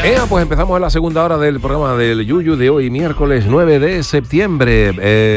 Pues empezamos en la segunda hora del programa del Yuyu de hoy, miércoles 9 de septiembre.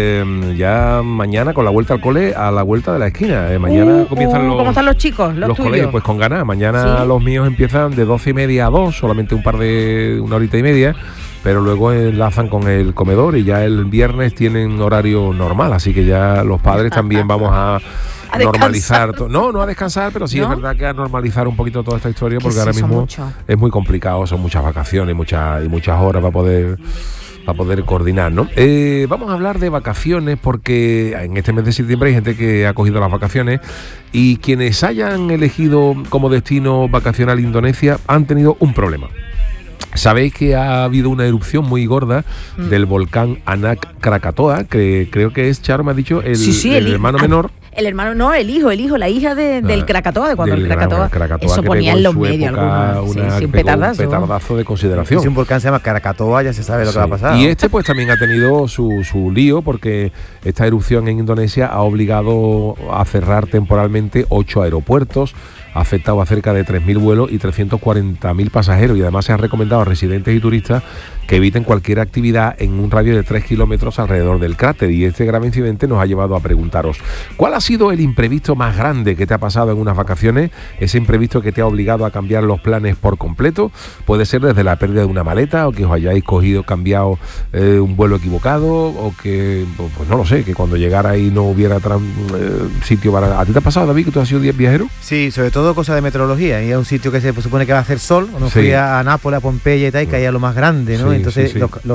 Ya mañana con la vuelta al cole, a la vuelta de la esquina. Mañana comienzan ¿cómo están los chicos? Los colegios, pues con ganas. Mañana los míos empiezan de 12:30 a 2, solamente una horita y media. Pero luego enlazan con el comedor y ya el viernes tienen horario normal. Así que ya los padres también vamos a normalizar. No a descansar, pero sí, ¿no? Es verdad que a normalizar un poquito toda esta historia, porque ahora mismo es muy complicado, son muchas vacaciones y muchas horas para poder coordinar, ¿no? Vamos a hablar de vacaciones, porque en este mes de septiembre hay gente que ha cogido las vacaciones, y quienes hayan elegido como destino vacacional Indonesia han tenido un problema. Sabéis que ha habido una erupción muy gorda del volcán Anak Krakatoa, que creo que es, Charo me ha dicho, el hermano menor. El hermano, no, el hijo, la hija del Krakatoa, de cuando el Krakatoa eso ponía en los medios un petardazo de consideración. Si un volcán se llama Krakatoa, ya se sabe lo que va a pasar. Y pues también ha tenido su lío, porque esta erupción en Indonesia ha obligado a cerrar temporalmente 8 aeropuertos, ha afectado a cerca de 3.000 vuelos y 340.000 pasajeros, y además se ha recomendado a residentes y turistas que eviten cualquier actividad en un radio de 3 kilómetros alrededor del cráter. Y este grave incidente nos ha llevado a preguntaros: ¿cuál ha sido el imprevisto más grande que te ha pasado en unas vacaciones? Ese imprevisto que te ha obligado a cambiar los planes por completo. Puede ser desde la pérdida de una maleta, o que os hayáis cambiado un vuelo equivocado, o que, pues no lo sé, que cuando llegara ahí no hubiera sitio para... ¿A ti te ha pasado, David, que tú has sido viajero? Sí, sobre todo cosas de meteorología. Y es un sitio que se supone que va a hacer sol. Cuando fui a Nápoles, a Pompeya y tal, y caía lo más grande, ¿no? Entonces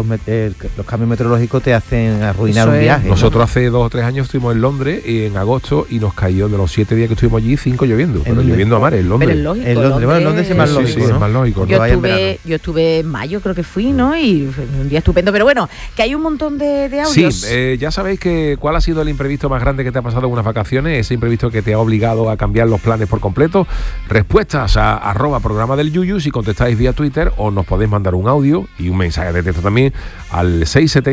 los cambios meteorológicos te hacen arruinar un viaje. Nosotros hace 2 o 3 años estuvimos en Londres en agosto, y nos cayó de los 7 días que estuvimos allí 5 lloviendo, pero lloviendo a mares en Londres. Pero es lógico, Bueno, en Londres es más lógico, ¿no? Es más lógico. Yo estuve en mayo, creo que fui, ¿no? Y fue un día estupendo, pero bueno, que hay un montón de audios. Sí, ya sabéis cuál ha sido el imprevisto más grande que te ha pasado en unas vacaciones, ese imprevisto que te ha obligado a cambiar los planes por completo. Respuestas a @programa del Yuyu, si contestáis vía Twitter, o nos podéis mandar un audio y un mensaje de texto también al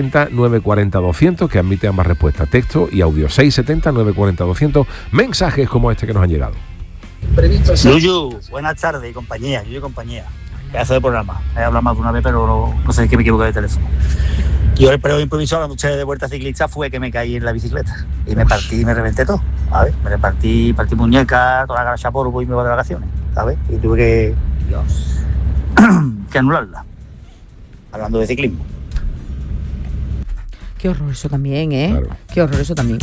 670-940-200, que admite ambas respuestas, texto y audio. 670-940-200, mensajes como este que nos han llegado. Yuyu, buenas tardes, compañía, pedazo de programa. He hablado más de una vez, pero no sé qué me equivoqué de teléfono. Yo el periodo improviso la noche de vuelta ciclista fue que me caí en la bicicleta y me reventé todo, ¿sabes? Partí muñeca, toda la garacha polvo y me voy de vacaciones, ¿sabes? Y tuve que anularla. Hablando de ciclismo. Qué horror eso también, ¿eh? Claro. Qué horror eso también.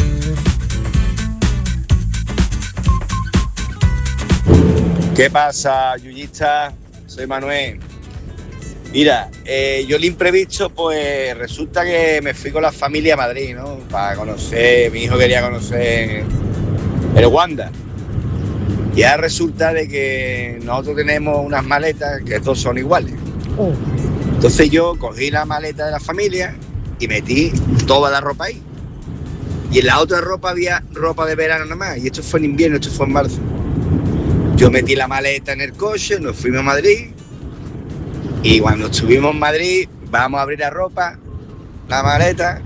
¿Qué pasa, yuyista? Soy Manuel. Mira, yo el imprevisto, pues resulta que me fui con la familia a Madrid, ¿no? Para conocer, mi hijo quería conocer el Wanda. Y ahora resulta de que nosotros tenemos unas maletas que todos son iguales. Entonces yo cogí la maleta de la familia y metí toda la ropa ahí. Y en la otra ropa había ropa de verano nada más. Y esto fue en invierno, esto fue en marzo. Yo metí la maleta en el coche, nos fuimos a Madrid. Y cuando estuvimos en Madrid, vamos a abrir la maleta.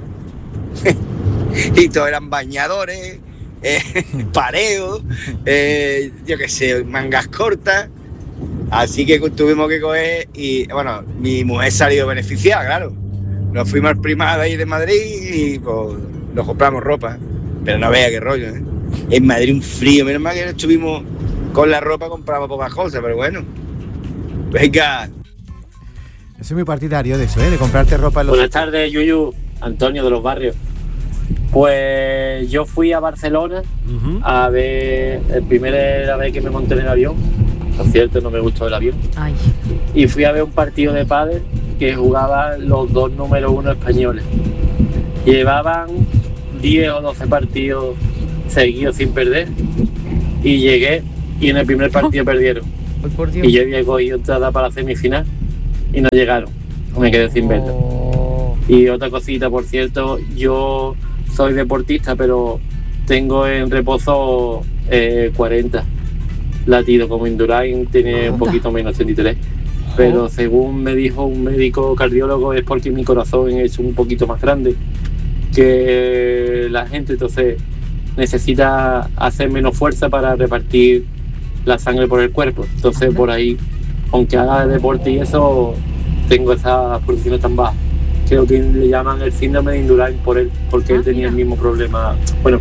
Y todos eran bañadores, pareos, yo qué sé, mangas cortas. Así que tuvimos que coger y, bueno, mi mujer salió beneficiada, claro. Nos fuimos al Primada ahí de Madrid y pues nos compramos ropa. Pero no vea qué rollo, ¿eh? En Madrid un frío, menos mal que no estuvimos con la ropa, compramos pocas cosas, pero bueno. Venga. Yo soy muy partidario de eso, de comprarte ropa en los... Buenas tardes, Yuyu, Antonio de los Barrios. Pues yo fui a Barcelona a ver, la primera vez que me monté en el avión. Por cierto, no me gustó el avión. Ay. Y fui a ver un partido de pádel que jugaban los 2 número 1 españoles. Llevaban 10 o 12 partidos seguidos sin perder. Y llegué y en el primer partido perdieron. Ay, por Dios. Y yo había cogido entrada para la semifinal y no llegaron. Me quedé sin verlo. Y otra cosita, por cierto, yo soy deportista, pero tengo en reposo 40 latidos, como Indurain tiene un poquito menos, 33. Pero según me dijo un médico cardiólogo, es porque mi corazón es un poquito más grande que la gente, entonces necesita hacer menos fuerza para repartir la sangre por el cuerpo. Entonces por ahí aunque haga deporte y eso, tengo esas pulsaciones tan bajas. Creo que le llaman el síndrome de Indurain por él, porque él tenía el mismo problema,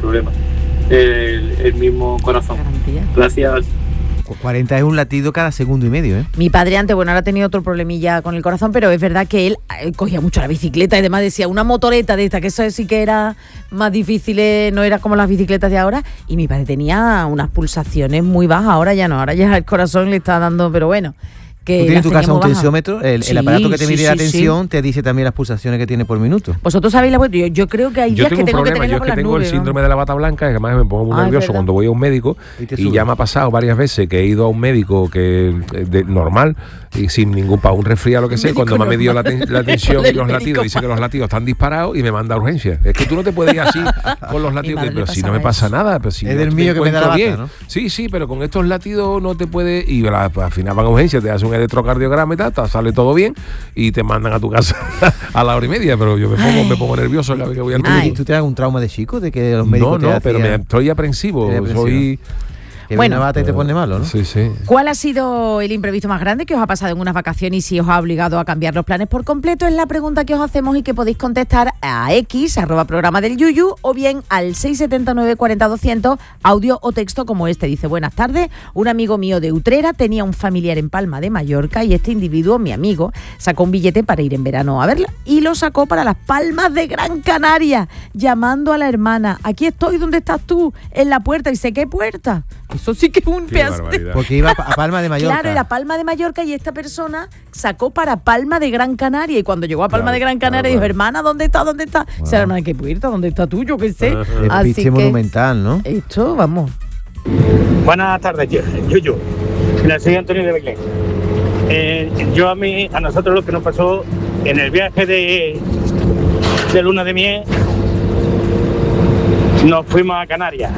el mismo corazón. Gracias. 40 es un latido cada segundo y medio, ¿eh? Mi padre antes, ahora ha tenido otro problemilla con el corazón, pero es verdad que él cogía mucho la bicicleta y demás, decía una motoreta de esta, que eso sí que era más difícil, no era como las bicicletas de ahora, y mi padre tenía unas pulsaciones muy bajas, ahora ya no, ahora ya el corazón le está dando, pero bueno. ¿Tú tienes en tu casa un tensiómetro? El aparato que te mide la tensión te dice también las pulsaciones que tiene por minuto. Vosotros sabéis yo creo que hay días que tengo que tenerla por las nubes. Yo tengo el síndrome de la bata blanca, que además me pongo muy nervioso cuando voy a un médico, y ya me ha pasado varias veces que he ido a un médico que normal y sin ningún un resfriado, lo que sea, cuando me ha medido la tensión y los latidos, dice que los latidos están disparados y me manda a urgencias. Es que tú no te puedes ir así con los latidos, pero si no me pasa nada, pero si es del mío que me da la bata, ¿no? Sí, pero con estos latidos no te puede, y al final van a urgencias, te hacen un electrocardiograma y tal, sale todo bien y te mandan a tu casa a la hora y media, pero yo me pongo nervioso cada vez que voy al médico. ¿Tú te das un trauma de chico de que los médicos No, pero estoy aprensivo. Soy... Que bueno, una bata y te pone malo, ¿no? Sí. ¿Cuál ha sido el imprevisto más grande que os ha pasado en unas vacaciones y si os ha obligado a cambiar los planes por completo? Es la pregunta que os hacemos y que podéis contestar a X, @programa del Yuyu, o bien al 679 40 200, audio o texto como este. Dice: buenas tardes, un amigo mío de Utrera tenía un familiar en Palma de Mallorca y este individuo, mi amigo, sacó un billete para ir en verano a verla y lo sacó para las Palmas de Gran Canaria, llamando a la hermana: aquí estoy, ¿dónde estás tú? En la puerta. Y sé, ¿qué puerta? Eso sí que es un pedazo de... Porque iba a Palma de Mallorca. Claro, era Palma de Mallorca y esta persona sacó para Palma de Gran Canaria. Y cuando llegó a Palma de Gran Canaria dijo: hermana, ¿dónde está? Wow. O sea, hermana, ¿qué puerta? ¿Dónde está tú? Yo qué sé. Así que monumental, ¿no? Esto, vamos. Buenas tardes, Yuyu. Soy Antonio de Belén. A nosotros lo que nos pasó en el viaje de luna de miel, nos fuimos a Canarias.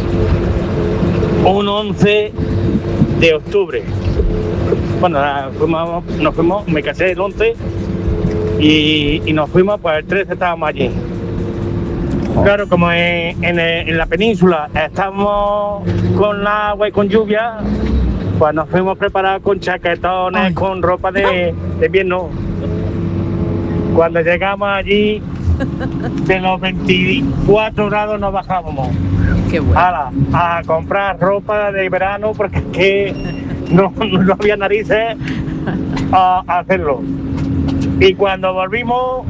Un 11 de octubre. Bueno, nos fuimos, me casé el 11 y nos fuimos, pues el 13 estábamos allí. Claro, como en la península estamos con agua y con lluvia, pues nos fuimos preparados con chaquetones, con ropa de invierno. Cuando llegamos allí, de los 24 grados nos bajábamos. Qué bueno. A comprar ropa de verano porque es que no había narices a hacerlo. Y cuando volvimos,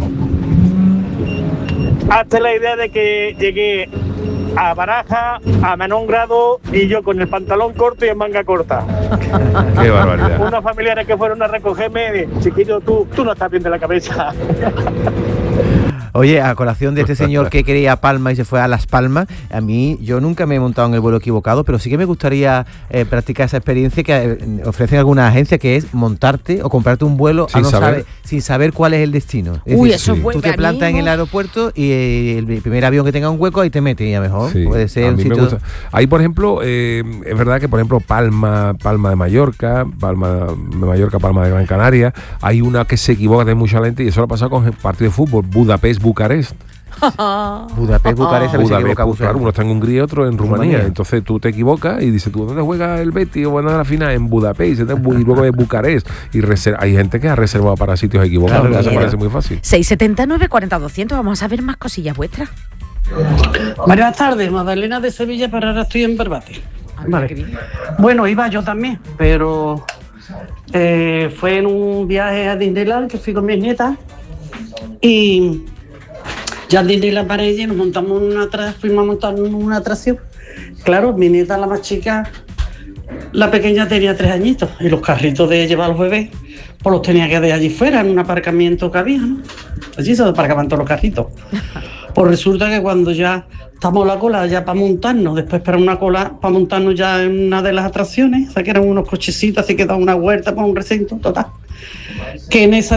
hasta la idea de que llegué a Baraja a menos 1 grado y yo con el pantalón corto y en manga corta. Qué barbaridad. Unos familiares que fueron a recogerme: chiquillo, tú no estás bien de la cabeza. Oye, a colación de este señor que quería Palma y se fue a Las Palmas, yo nunca me he montado en el vuelo equivocado, pero sí que me gustaría practicar esa experiencia que ofrecen algunas agencias, que es montarte o comprarte un vuelo sin saber cuál es el destino. Es decir, eso es bueno. Tú te plantas en el aeropuerto y el primer avión que tenga un hueco ahí te mete, y a lo mejor puede ser un sitio... Ahí, por ejemplo, es verdad que, por ejemplo, Palma de Mallorca, Palma de Gran Canaria, hay una que se equivoca de mucha gente, y eso lo ha pasado con el partido de fútbol, Bucarest. Bucarest, uno está en Hungría y otro en Rumanía. Entonces tú te equivocas y dices: ¿tú dónde juega el Betis? O bueno, a la final en Budapest, y luego de Bucarest. Y hay gente que ha reservado para sitios equivocados. Claro, eso parece muy fácil. 679 40 200. Vamos a ver más cosillas vuestras. Buenas tardes, Magdalena de Sevilla, pero ahora estoy en Barbate. Vale. Bueno, iba yo también, pero fue en un viaje a Disneyland que fui con mis nietas. Y ya al Disneyland para ella nos montamos fuimos a montar una atracción. Claro, mi nieta, la más chica, la pequeña, tenía 3 añitos y los carritos de llevar a los bebés pues los tenía que dejar allí fuera, en un aparcamiento que había, ¿no? Allí se aparcaban todos los carritos. Pues resulta que cuando ya estamos en la cola ya para montarnos, después para una cola para montarnos ya en una de las atracciones, o sea que eran unos cochecitos así que daban una vuelta para un recinto total, que en esa